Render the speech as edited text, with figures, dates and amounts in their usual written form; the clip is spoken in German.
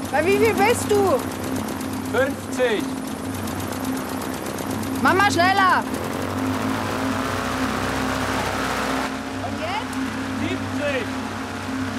Bei wie viel bist du? 50. Mach mal schneller.